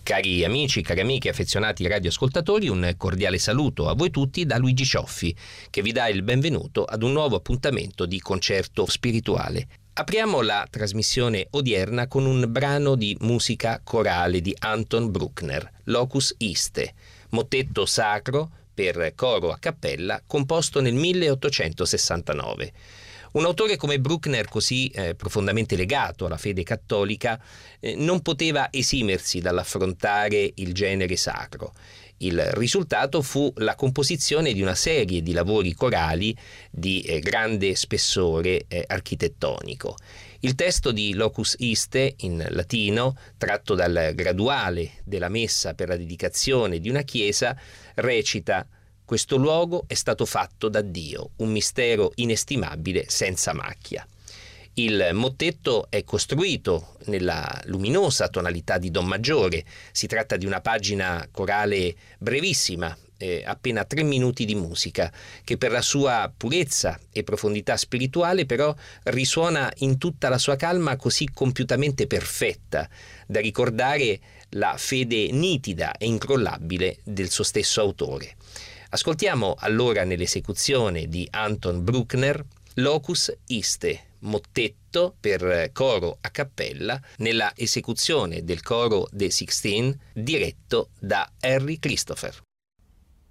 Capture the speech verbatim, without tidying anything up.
Cari amici, cari amiche, affezionati radioascoltatori, un cordiale saluto a voi tutti da Luigi Cioffi, che vi dà il benvenuto ad un nuovo appuntamento di Concerto Spirituale. Apriamo la trasmissione odierna con un brano di musica corale di Anton Bruckner, Locus Iste, mottetto sacro per coro a cappella composto nel milleottocentosessantanove. Un autore come Bruckner, così eh, profondamente legato alla fede cattolica, eh, non poteva esimersi dall'affrontare il genere sacro. Il risultato fu la composizione di una serie di lavori corali di eh, grande spessore eh, architettonico. Il testo di Locus Iste, in latino, tratto dal graduale della messa per la dedicazione di una chiesa, recita: «Questo luogo è stato fatto da Dio, un mistero inestimabile senza macchia». Il mottetto è costruito nella luminosa tonalità di Do maggiore. Si tratta di una pagina corale brevissima, eh, appena tre minuti di musica, che per la sua purezza e profondità spirituale però risuona in tutta la sua calma così compiutamente perfetta da ricordare la fede nitida e incrollabile del suo stesso autore. Ascoltiamo allora nell'esecuzione di Anton Bruckner Locus Iste, mottetto per coro a cappella, nella esecuzione del coro de Sixteen diretto da Harry Christopher.